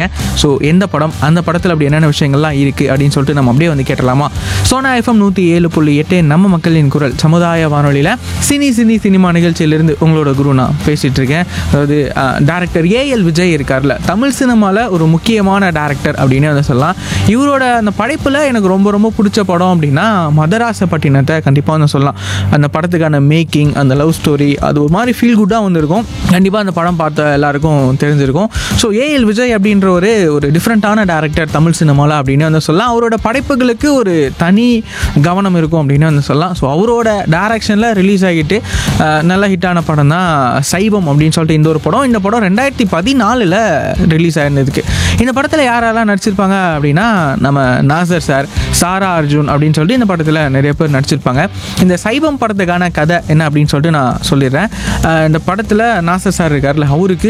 இருக்கேன். ஸோ எந்த படம், அந்த படத்தில் அப்படி என்னென்ன விஷயங்கள்லாம் இருக்குது அப்படின்னு சொல்லிட்டு நம்ம அப்படியே வந்து கேட்டலாமா? சோனா எஃப்எம் 107.8 நம்ம மக்களின் குரல் சமுதாய வானொலியில் சினிமா நிகழ்ச்சியிலிருந்து உங்களோட குரு நான் பேசிகிட்டு இருக்கேன். அதாவது டேரக்டர் ஏஎல் விஜய் இருக்கார்ல, தமிழ் சினிமாவில் ஒரு முக்கியமான டேரக்டர் அப்படின்னு வந்து சொல்லலாம். இவரோட அந்த படைப்பில் எனக்கு ரொம்ப ரொம்ப பிடிச்ச படம் அப்படின்னா மதராசப்பட்டினத்தை கண்டிப்பாக வந்து சொல்லலாம். அந்த படத்துக்கான மேக்கிங், அந்த லவ் ஸ்டோரி, அது ஒரு மாதிரி ஃபீல் குட்டாக வந்திருக்கும். கண்டிப்பாக அந்த படம் பார்த்த எல்லாருக்கும் தெரிஞ்சிருக்கும். ஸோ ஏஎல் விஜய் அப்படின்ற ஒரு டிஃப்ரெண்ட்டான டேரக்டர் தமிழ் சினிமாவில் அப்படின்னு வந்து சொல்லலாம். அவரோட படைப்புகளுக்கு ஒரு தனி கவனம் இருக்கும் அப்படின்னு வந்து சொல்லலாம். ஸோ அவரோட டைரக்ஷனில் ரிலீஸ் ஆகிட்டு நல்ல ஹிட்டான படம் தான் சைவம் அப்படின்னு சொல்லிட்டு இந்த ஒரு படம். இந்த படம் 2014 ரிலீஸ் ஆயிருந்ததுக்கு. இந்த படத்தில் யாரெல்லாம் நடிச்சிருப்பாங்க அப்படின்னா, நம்ம நாசர் சார், சாரா அர்ஜுன் அப்படின்னு சொல்லிட்டு இந்த படத்தில் நிறைய பேர் நடிச்சிருப்பாங்க. இந்த சைவம் படத்துக்கான கதை என்ன அப்படின்னு சொல்லிட்டு நான் சொல்லிடுறேன். இந்த படத்தில் நாசர் சார் இருக்கார்ல, அவருக்கு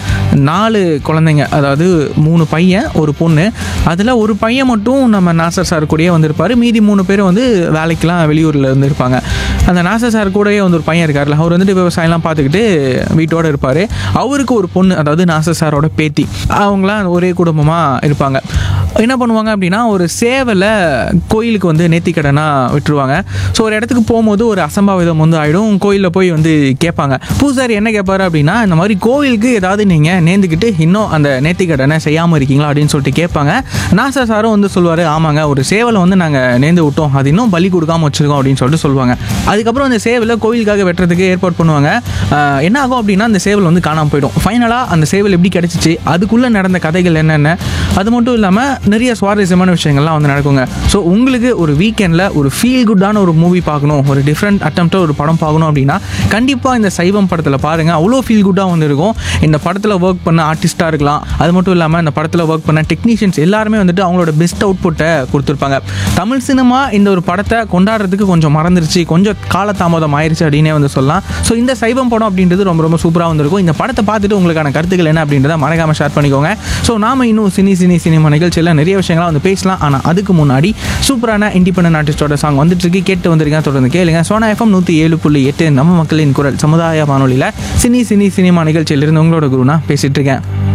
4 குழந்தைங்க, அதாவது 3 பையன் ஒரு பொண்ணு. அதில் ஒரு பையன் மட்டும் நம்ம நாசர் சார் கூடயே வந்திருப்பார். மீதி 3 பேர் வந்து வேலைக்கெலாம் வெளியூரில் இருந்திருப்பாங்க. அந்த நாசர் சார் கூடயே வந்து ஒரு பையன் இருக்கார்ல, அவர் வந்துட்டு விவசாயம்லாம் பார்த்துக்கிட்டு வீட்டோடு இருப்பார். அவருக்கு ஒரு பொண்ணு, அதாவது நாசர் சாரோட பேத்தி. அவங்களாம் ஒரே குடும்பமாக இருப்பாங்க. என்ன பண்ணுவாங்க அப்படின்னா, ஒரு சேவலை கோயிலுக்கு வந்து நேர்த்திக்கடனாக விட்டுருவாங்க. ஸோ ஒரு இடத்துக்கு போகும்போது ஒரு அசம்பாவிதம் வந்து ஆகிடும். கோயிலில் போய் வந்து கேட்பாங்க. பூசாரி என்ன கேட்பாரு அப்படின்னா, இந்த மாதிரி கோவிலுக்கு ஏதாவது நீங்கள் நேர்ந்துக்கிட்டு இன்னும் அந்த நேர்த்திக்கடனை செய்யாமல் இருக்கீங்களா அப்படின்னு சொல்லிட்டு கேட்பாங்க. நாசர் சாரும் வந்து சொல்லுவார், ஆமாங்க, ஒரு சேவலை வந்து நாங்கள் நேர்ந்து விட்டோம், அது இன்னும் பலி கொடுக்காமல் வச்சுருக்கோம் அப்படின்னு சொல்லிட்டு சொல்லுவாங்க. அதுக்கப்புறம் அந்த சேவலை கோயிலுக்காக வெட்டுறதுக்கு ஏற்பாடு பண்ணுவாங்க. என்ன ஆகும் அப்படின்னா, அந்த சேவல் வந்து காணாமல் போயிடும். ஃபைனலாக அந்த சேவல் எப்படி கிடச்சிச்சு, அதுக்குள்ளே நடந்த கதைகள் என்னென்ன, அது மட்டும் இல்லாமல் நிறைய சுவாரஸ்யமான விஷயங்கள்லாம் வந்து நடக்குங்க. ஸோ உங்களுக்கு ஒரு வீக்கெண்டில் ஒரு ஃபீல் குட்டான ஒரு மூவி பார்க்கணும், ஒரு டிஃப்ரெண்ட் அட்டம்ப்டாக ஒரு படம் பார்க்கணும் அப்படின்னா கண்டிப்பாக இந்த சைவம் படத்தில் பாருங்கள். அவ்வளோ ஃபீல் குட்டாக வந்து இருக்கும். இந்த படத்தில் ஒர்க் பண்ண ஆர்டிஸ்ட்டாக இருக்கலாம், அது மட்டும் இல்லாமல் இந்த படத்தில் ஒர்க் பண்ண டெக்னீஷியன்ஸ் எல்லாருமே வந்துட்டு அவங்களோட பெஸ்ட் அவுட்புட்டை கொடுத்துருப்பாங்க. தமிழ் சினிமா இந்த ஒரு படத்தை கொண்டாடுறதுக்கு கொஞ்சம் மறந்துருச்சு, கொஞ்சம் காலதாமதம் ஆயிடுச்சு அப்படின்னே வந்து சொல்லலாம். ஸோ இந்த சைவம் படம் அப்படின்றது ரொம்ப ரொம்ப சூப்பராக வந்திருக்கும். இந்த படத்தை பார்த்துட்டு உங்களுக்கான கருத்துக்கள் என்ன அப்படின்றத மறக்காமல் ஷேர் பண்ணிக்கோங்க. ஸோ நாம இன்னும் சினிமா நிகழ்ச்சியில் நிறைய விஷயங்கள்லாம் வந்து பேசலாம். ஆனால் அதுக்கு முன்னாடி சூப்பரான இண்டிபெண்டன்ட் ஆர்டிஸ்டோட சாங் வந்துட்டு இருக்கு, கேட்டு வந்திருக்கேன். தொடர்ந்து கேளுங்க. சோனா எஃப்எம் 107.8 நம்ம மக்களின் குரல் சமுதாய வானொலியில் சினிமா நிகழ்ச்சியிலிருந்து உங்களோட குரு நான் பேசிட்டு இருக்கேன்.